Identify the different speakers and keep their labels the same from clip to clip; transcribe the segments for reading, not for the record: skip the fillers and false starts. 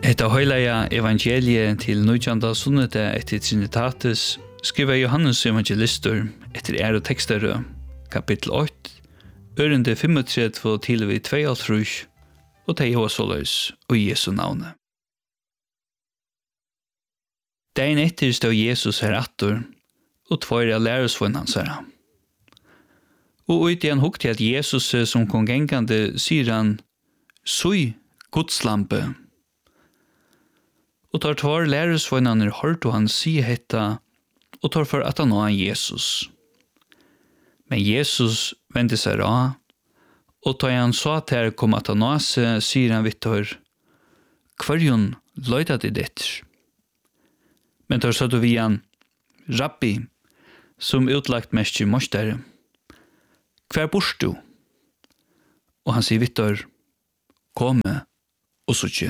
Speaker 1: Hetta heilaga evangelie til 19. sunnete etter Trinitatis skriver Johannes evangelistur etter og tekstere, kapittel 8, ørende 35 til vi 32, og det er såleis og Jesu navne. Dagen etter stod Jesus her atter, og tvær av læresvenn hans her. Og ut i han hukte at Jesus som kom gengande, sier han, «Sui, Gudslampe». Og tar tvær læresvennerne hørte han si hetta, og tar for at han var Jesus. Men Jesus vendte seg av, og da han sa at her kom at han var seg, sier han vittor, «Hverjon løyda til ditt?» Men tar så vi han, «Rabbi», som utlagt mest i mostere, «Hver bors du?» Og han sier vittor, «Komme og suttje».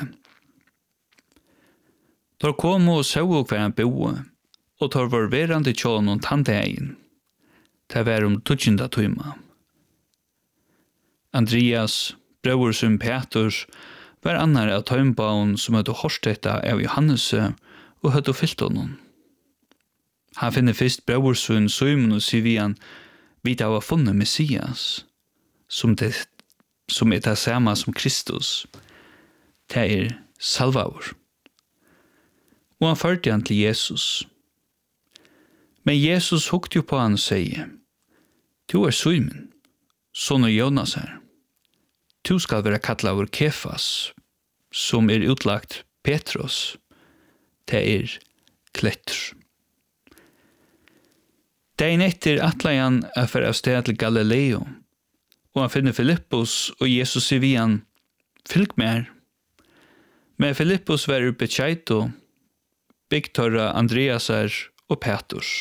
Speaker 1: Tar kom og så hver han bo, og tar var verande tjån og tandegin. Det var tutsjenda tøyma. Andreas, bror som Petrus, var annar av tøymbaun som hadde hørt dette av Johannes og hadde fyllt honom. Han finner først brorsson Simon og sier vi han, vi da var funnet Messias, som er det samme som Kristus. Det er Salvaur. Og han førte han til Jesus. Men Jesus hukte jo på han og sier, «Du er Simon, son av Jonas her. Du skal være kattlet av Kefas, som er utlagt Petros. Det er kletter.» Dagen etter atlet han for av sted til Galileo, og han finner Filippus, og Jesus sier vi han, «Fylg med her.» Men Filippus var uppe Tjeito, Bygtorra Andreasar og Petrus.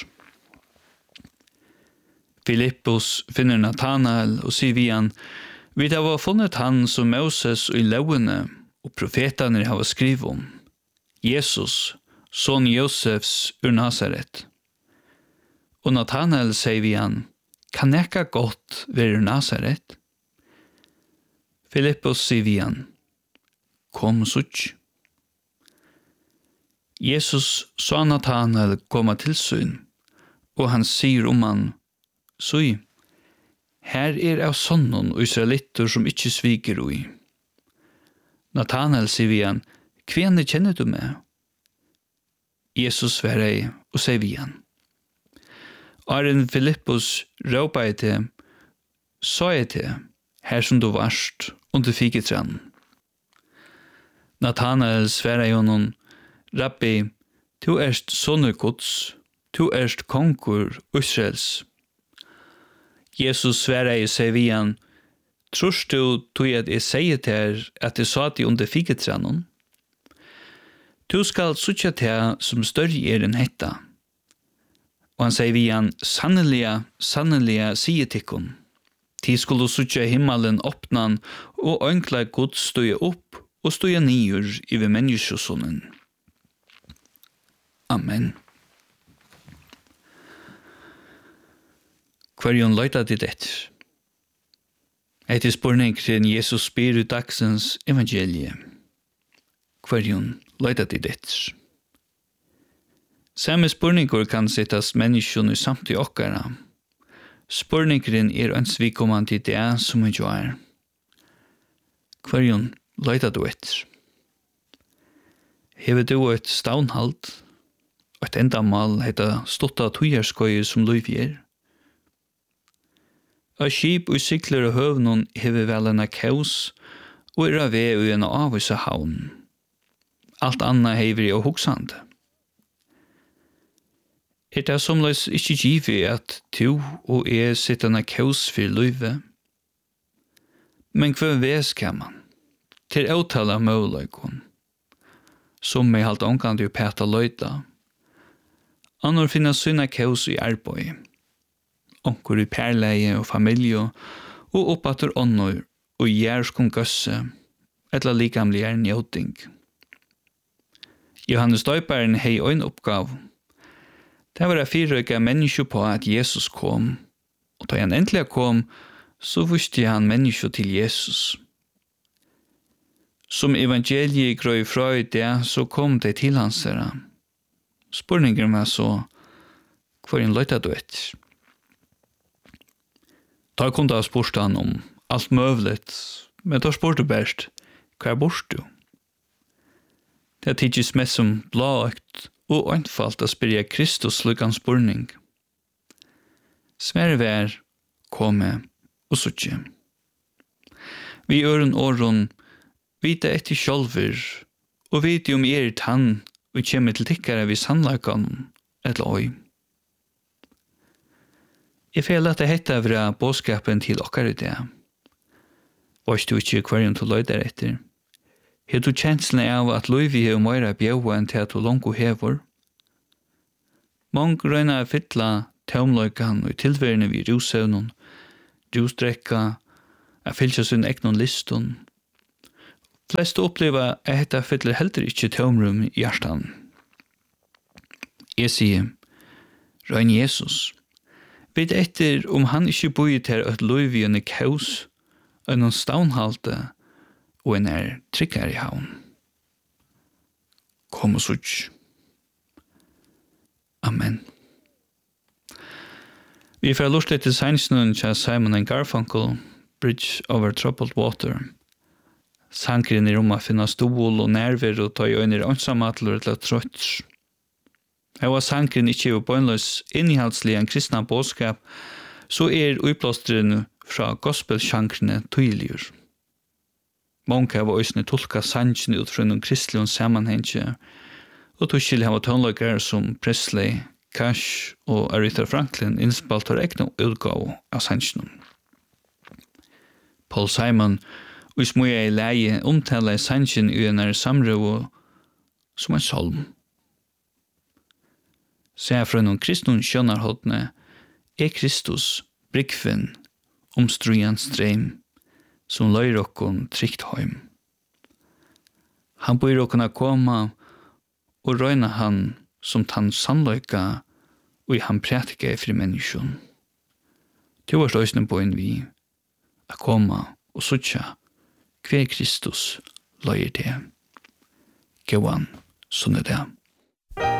Speaker 1: Filippus finner Nathanael og sier vi han, «Vi har funnet han som Moses og i lovene og profetene har skrivet om, Jesus, son Josefs ur Nazaret.» Og Nathanael sier vi han, «Kan ekka godt være Nazaret?» Filippus sier vi han, «Kom og sutt.» Jesus sa Nathanael komme til syn, og han sier han, «Sui, her er av sonnen og israelitter som ikke sviker ui.» Nathanael sier vi han, «Hvem kjenner du meg?» Jesus svarer og sier vi han, «Aren Filippus råpa jeg til, sa jeg til, her som du varst, under fiketran.» Nathanael svarer honom, «Rabbi, du erst sonur Guds, du erst konkur Israels.» Jesus svarer og sier vi han, «Trorst du tog at jeg sier til her at jeg sa til under fiketranen? Du skal suttja til som større er enn hetta.» Og han sier vi han, «Sannelig, sier tikkun. De skulle suttja himmelen åpnan, og ønkla Gud støye opp og støye nyur i ved menneskesonen.» Amen. Hverjon løyta til dette? Etter spørningen Jesus spyr ut dagsens evangelie. Hverjon løyta til dette? Samme spørninger kan settes menneskene samt i okkara. Spørningen ønsvikommende til det som vi gjør. Hverjon løyta du etter? Hever du et stavnhalt? Og et endamal heter stotta tøyerskøy som løyv er. Av skip og sykler og høvnån hever vel en kaus, og er av ved og en avvise havn. Alt annet hever og hoksande. Er det somleis ikke givet at du og jeg sitter en kaus for løyve? Men hva ves kan man? Til avtale av møleikon. Som er halt omkant jo peta løyta. Annor finna syna kaus i arbeid, onkur i perleie og familie, og oppatter annor og gjerskon gøsse, etla likamlig njøting. Johannes Døyparen hei ein oppgav. Det var a fyrrøyga menneske på at Jesus kom, og da han endelig kom, så visste han menneske til Jesus. Som evangeliet grøy fra i det, så kom det til hans herre. Spurningen var så, hvor en løyta du etter? Da kom det spørst han om alt møvlet, men da spurte bært, hva bort du? Det tidsis mest som blåøkt og einfalt å spyrja Kristus lukkan spurning. Sverre vær, komme og suttje. Vi øren åren vita etter sjálfur, og viti om tann og kjemme til tikkare vi sannlakan eller oi. Jeg føler at det hette fra bådskapen til okkar i det. Varst du ikke hverjum til løyder etter? Har du kjenslen av at løyvi er meira bjøva enn til at du langt hever? Mange røyna er fytla tømløykan og tilværende vi rusevnen, rusdrekka, er fylkja sin egnon listun. Flest oppleva at dette fytler heller ikke tømrum i hjertan. Jeg sier, røyn Jesus. Vet etter om han ikke bor til et løyv i en kaus, en stavnhalte og en tryggere i havn. Kom og sutt. Amen. Vi får lust til sannsnøen til Simon & Garfunkel, Bridge over Troubled Water. Sankren i rommet finner stol og nerver og tar i øyne ansamatler eller trøtt. Jeg var sankren ikke jo bøgnløs innehaldslig en kristna bådskap, så utblåsteren fra gospelsjankrene tydeligere. Mange av øysene tolka sannsyn ut fra noen kristelig sammenheng, og tog skille av tånløkere som Presley, Cash og Aretha Franklin innspalt har egnet utgave av sannsyn. Paul Simon og smuja i leie omtaler sannsyn i en samrøv som en salm. Se fra noen kristne skjønnerhodne Kristus brikven omstrujan streim som løyr okkon trygt heim. Han bør okkona koma og røyna han som tann sannløyka og han prætika fri menneskjon. Det var løysne på en vi a koma og suttja hver Kristus løyr det. Gåan, sånn det.